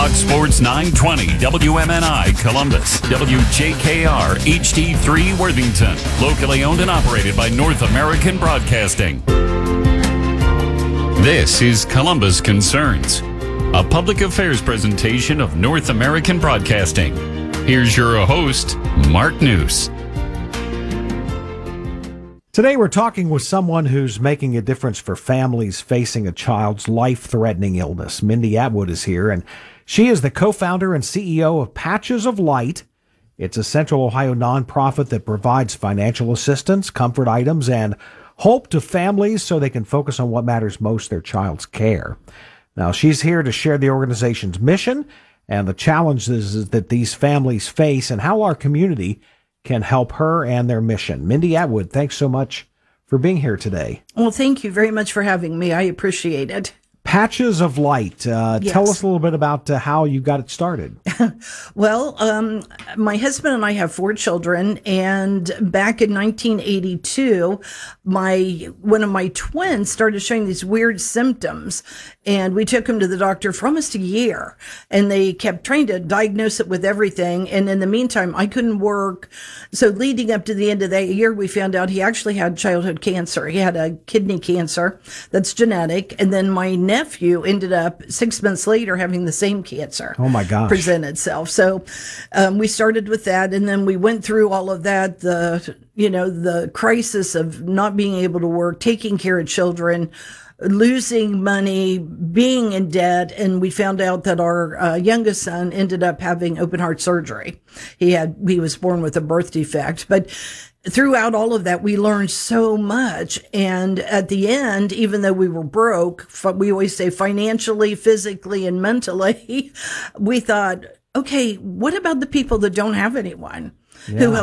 Fox Sports 920 WMNI Columbus, WJKR HD3 Worthington, locally owned and operated by North American Broadcasting. This is Columbus Concerns, a public affairs presentation of North American Broadcasting. Here's your host, Mark News. Today we're talking with someone who's making a difference for families facing a child's life-threatening illness. Mindy Atwood is here, and she is the co-founder and CEO of Patches of Light. It's a Central Ohio nonprofit that provides financial assistance, comfort items, and hope to families so they can focus on what matters most, their child's care. Now, she's here to share the organization's mission and the challenges that these families face and how our community can help her and their mission. Mindy Atwood, thanks so much for being here today. Well, thank you very much for having me. I appreciate it. Patches of Light. Yes. Tell us a little bit about how you got it started. Well, my husband and I have 4 children, and back in 1982, one of my twins started showing these weird symptoms, and we took him to the doctor for almost a year, and they kept trying to diagnose it with everything, and in the meantime, I couldn't work. So leading up to the end of that year, we found out he actually had childhood cancer. He had a kidney cancer that's genetic, and then my nephew ended up 6 months later having the same cancer. Oh my gosh. Present itself. So we started with that, and then we went through all of that, the crisis of not being able to work, taking care of children, losing money, being in debt, and we found out that our youngest son ended up having open heart surgery. He was born with a birth defect, but throughout all of that, we learned so much. And at the end, even though we were broke, we always say financially, physically, and mentally, we thought, okay, what about the people that don't have anyone who